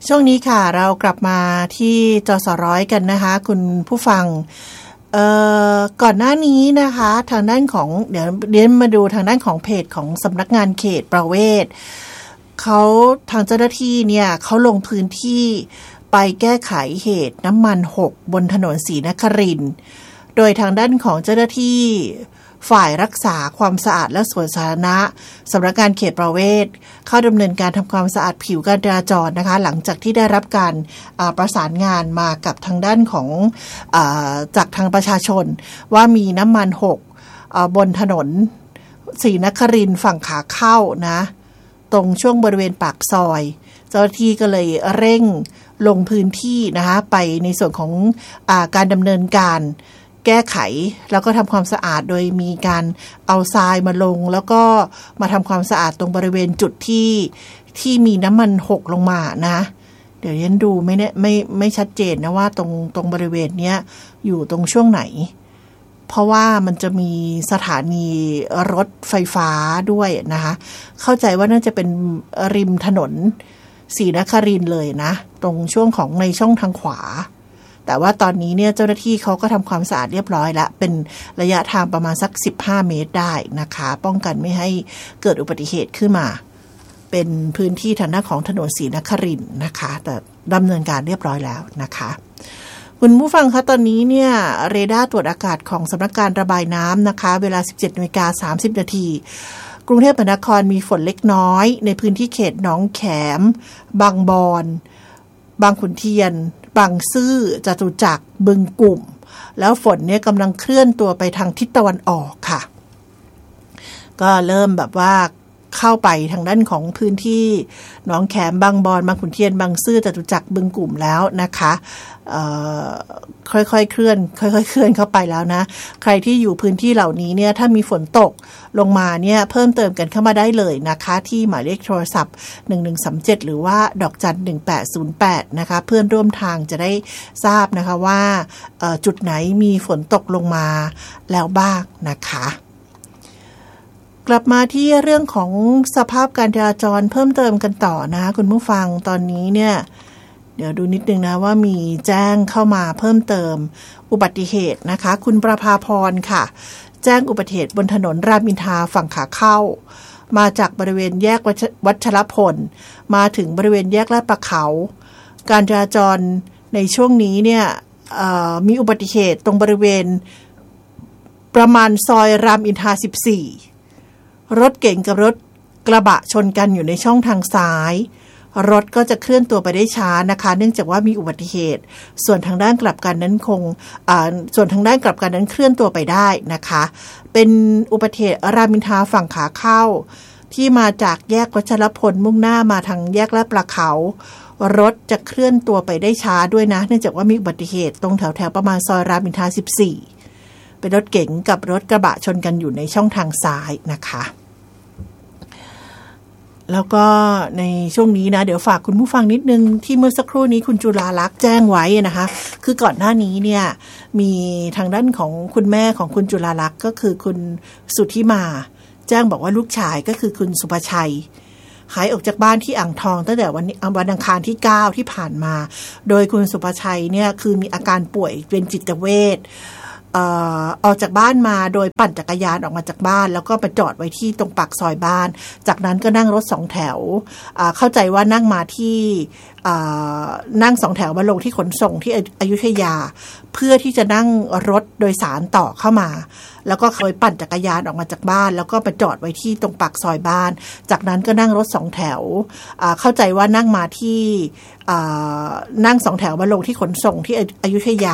ช่วงนี้ค่ะเรากลับมาที่จสร้อยกันนะคะคุณผู้ฟังก่อนหน้านี้นะคะทางด้านของเดี๋ยวเรียนมาดูทางด้านของเพจของสำนักงานเขตประเวศเขาทางเจ้าหน้าที่เนี่ยเขาลงพื้นที่ไปแก้ไขเหตุน้ำมันหกบนถนนศรีนครินทร์โดยทางด้านของเจ้าหน้าที่ฝ่ายรักษาความสะอาดและสวนสาธารณะสำนักงานเขตประเวศเข้าดำเนินการทำความสะอาดผิวการจราจรนะคะหลังจากที่ได้รับการประสานงานมากับทางด้านของจากทางประชาชนว่ามีน้ำมันหกบนถนนศรีนครินทร์ฝั่งขาเข้านะตรงช่วงบริเวณปากซอยเจ้าหน้าที่ก็เลยเร่งลงพื้นที่นะคะไปในส่วนของการดำเนินการแก้ไขแล้วก็ทำความสะอาดโดยมีการเอาทรายมาลงแล้วก็มาทำความสะอาดตรงบริเวณจุดที่มีน้ำมันหกลงมานะเดี๋ยวยันดูไม่ชัดเจนนะว่าตรงบริเวณเนี้ยอยู่ตรงช่วงไหนเพราะว่ามันจะมีสถานีรถไฟฟ้าด้วยนะคะเข้าใจว่าน่าจะเป็นริมถนนศรีนครินทร์เลยนะตรงช่วงของในช่องทางขวาแต่ว่าตอนนี้เนี่ยเจ้าหน้าที่เขาก็ทำความสะอาดเรียบร้อยแล้วเป็นระยะทางประมาณสัก15 เมตรได้นะคะป้องกันไม่ให้เกิดอุบัติเหตุขึ้นมาเป็นพื้นที่ทางด้านของถนนศรีนครินทร์นะคะแต่ดำเนินการเรียบร้อยแล้วนะคะคุณผู้ฟังคะตอนนี้เนี่ยเรดาร์ตรวจอากาศของสำนักการระบายน้ำนะคะเวลา 17:30 น.กรุงเทพมหานครมีฝนเล็กน้อยในพื้นที่เขตหนองแขมบางบอนบางขุนเทียนบางซื่อจตุจักรบึงกุ่มแล้วฝนเนี่ยกำลังเคลื่อนตัวไปทางทิศตะวันออกค่ะก็เริ่มแบบว่าเข้าไปทางด้านของพื้นที่หนองแขมบางบอนบางขุนเทียนบางซื่อจตุจักรบึงกุ่มแล้วนะคะค่อยๆเคลื่อนเข้าไปแล้วนะใครที่อยู่พื้นที่เหล่านี้เนี่ยถ้ามีฝนตกลงมาเนี่ยเพิ่มเติมกันเข้ามาได้เลยนะคะที่หมายเลขโทรศัพท์1137หรือว่าดอกจัน1808นะคะเพื่อนร่วมทางจะได้ทราบนะคะว่าจุดไหนมีฝนตกลงมาแล้วบ้างนะคะกลับมาที่เรื่องของสภาพการจราจรเพิ่มเติมกันต่อนะคุณผู้ฟังตอนนี้เนี่ยเดี๋ยวดูนิดนึงนะว่ามีแจ้งเข้ามาเพิ่มเติมอุบัติเหตุนะคะคุณประภาพรค่ะแจ้งอุบัติเหตุบนถนนรามอินทราฝั่งขาเข้ามาจากบริเวณแยกวัชรพลมาถึงบริเวณแยกลาดปลาเขาการจราจรในช่วงนี้เนี่ยมีอุบัติเหตุตรงบริเวณประมาณซอยรามอินทรา14รถเก๋งกับรถกระบะชนกันอยู่ในช่องทางซ้ายรถก็จะเคลื่อนตัวไปได้ช้านะคะเนื่องจากว่ามีอุบัติเหตุส่วนทางด้านกลับกันนั้นส่วนทางด้านกลับกันนั้นเคลื่อนตัวไปได้นะคะเป็นอุบัติเหตุรามอินทราฝั่งขาเข้าที่มาจากแยกวัชรพลมุ่งหน้ามาทางแยกลาดปลาเขารถจะเคลื่อนตัวไปได้ช้าด้วยนะเนื่องจากว่ามีอุบัติเหตุตรงแถวประมาณซอยรามอินทรา14เป็นรถเก๋งกับรถกระบะชนกันอยู่ในช่องทางซ้ายนะคะแล้วก็ในช่วงนี้นะเดี๋ยวฝากคุณผู้ฟังนิดนึงที่เมื่อสักครู่นี้คุณจุฬาลักษณ์แจ้งไว้นะคะคือก่อนหน้านี้เนี่ยมีทางด้านของคุณแม่ของคุณจุฬาลักษณ์ก็คือคุณสุทธิมาแจ้งบอกว่าลูกชายก็คือคุณสุภชัยหายออกจากบ้านที่อ่างทองตั้งแต่วันอังคารที่9ที่ผ่านมาโดยคุณสุภชัยเนี่ยคือมีอาการป่วยเป็นจิตเวชออกจากบ้านมาโดยปั่นจักรยานออกมาจากบ้านแล้วก็ไปจอดไว้ที่ตรงปากซอยบ้านจากนั้นก็นั่งรถ2แถวเข้าใจว่านั่งมาที่นั่ง2แถวมาลงที่ขนส่งที่อยุธยาเพื่อที่จะนั่งรถโดยสารต่อเข้ามาแล้วก็เคยปั่นจักรยานออกมาจากบ้านแล้วก็ไปจอดไว้ที่ตรงปากซอยบ้านจากนั้นก็นั่งรถ2แถวเข้าใจว่านั่งมาที่นั่ง2แถวมาลงที่ขนส่งที่อยุธยา